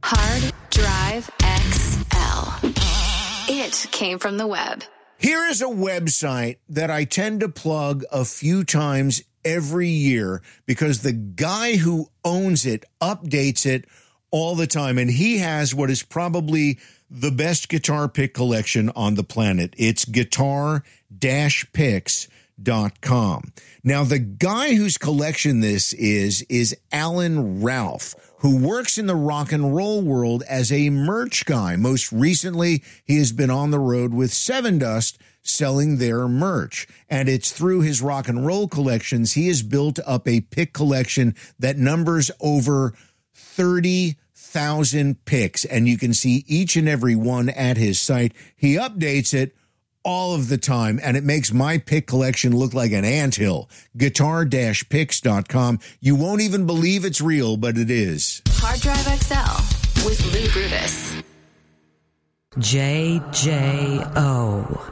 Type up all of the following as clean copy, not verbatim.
Hard Drive XL. It came from the web. Here is a website that I tend to plug a few times every year because the guy who owns it updates it all the time. And he has what is probably the best guitar pick collection on the planet. It's guitar-picks.com. Now, the guy whose collection this is Alan Ralph, who works in the rock and roll world as a merch guy. Most recently, he has been on the road with Sevendust selling their merch. And it's through his rock and roll collections, he has built up a pick collection that numbers over 30,000 picks. And you can see each and every one at his site. He updates it all of the time, and it makes my pick collection look like an anthill. Guitar-picks.com. You won't even believe it's real, but it is. Hard Drive XL with Lou Brutus. JJO.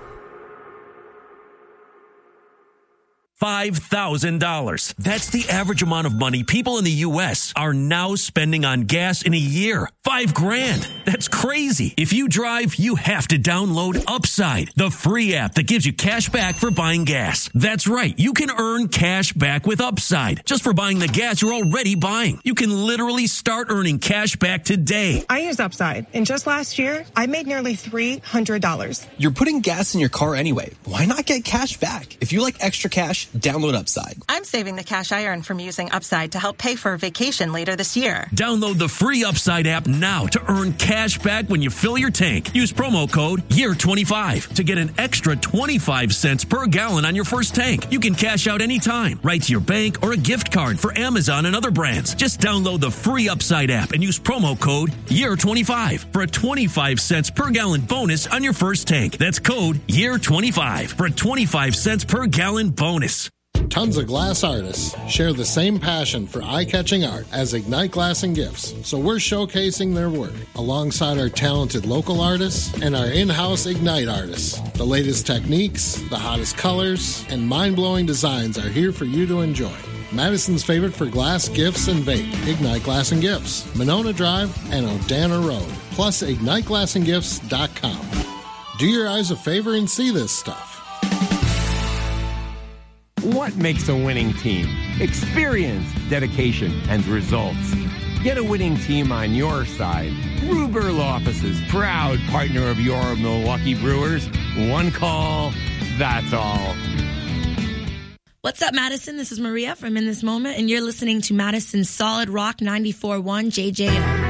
$5,000. That's the average amount of money people in the U.S. are now spending on gas in a year. $5,000. That's crazy. If you drive, you have to download Upside, the free app that gives you cash back for buying gas. That's right. You can earn cash back with Upside just for buying the gas you're already buying. You can literally start earning cash back today. I use Upside, and just last year, I made nearly $300. You're putting gas in your car anyway. Why not get cash back? If you like extra cash, download Upside. I'm saving the cash I earn from using Upside to help pay for a vacation later this year. Download the free Upside app now to earn cash back when you fill your tank. Use promo code YEAR25 to get an extra 25 cents per gallon on your first tank. You can cash out anytime, right to your bank or a gift card for Amazon and other brands. Just download the free Upside app and use promo code YEAR25 for a 25 cents per gallon bonus on your first tank. That's code YEAR25 for a 25 cents per gallon bonus. Tons of glass artists share the same passion for eye-catching art as Ignite Glass and Gifts, so we're showcasing their work alongside our talented local artists and our in-house Ignite artists. The latest techniques, the hottest colors, and mind-blowing designs are here for you to enjoy. Madison's favorite for glass, gifts, and vape, Ignite Glass and Gifts, Monona Drive, and Odana Road, plus IgniteGlassandGifts.com. Do your eyes a favor and see this stuff. What makes a winning team? Experience, dedication, and results. Get a winning team on your side. Gruber Law Offices, proud partner of your Milwaukee Brewers. One call, that's all. What's up, Madison? This is Maria from In This Moment, and you're listening to Madison's Solid Rock 94.1 JJO.